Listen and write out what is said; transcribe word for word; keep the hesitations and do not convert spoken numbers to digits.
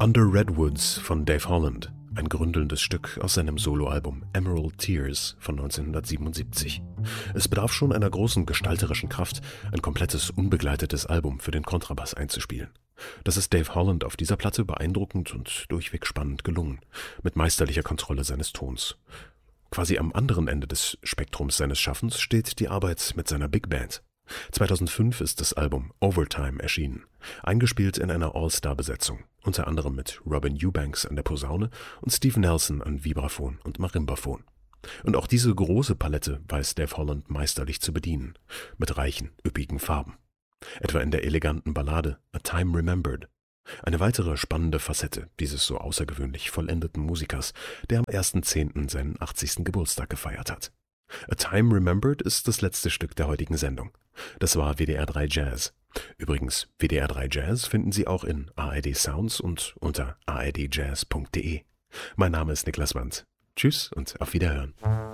Under Redwoods von Dave Holland, ein gründelndes Stück aus seinem Soloalbum Emerald Tears von neunzehnhundertsiebenundsiebzig. Es bedarf schon einer großen gestalterischen Kraft, ein komplettes unbegleitetes Album für den Kontrabass einzuspielen. Das ist Dave Holland auf dieser Platte beeindruckend und durchweg spannend gelungen, mit meisterlicher Kontrolle seines Tons. Quasi am anderen Ende des Spektrums seines Schaffens steht die Arbeit mit seiner Big Band. zweitausendfünf ist das Album Overtime erschienen, eingespielt in einer All-Star-Besetzung, unter anderem mit Robin Eubanks an der Posaune und Steve Nelson an Vibraphon und Marimbaphon. Und auch diese große Palette weiß Dave Holland meisterlich zu bedienen, mit reichen, üppigen Farben. Etwa in der eleganten Ballade A Time Remembered. Eine weitere spannende Facette dieses so außergewöhnlich vollendeten Musikers, der am ersten zehnten seinen achtzigsten Geburtstag gefeiert hat. A Time Remembered ist das letzte Stück der heutigen Sendung. Das war W D R drei Jazz. Übrigens, W D R drei Jazz finden Sie auch in A R D Sounds und unter a r d jazz punkt d e. Mein Name ist Niklas Wandt. Tschüss und auf Wiederhören.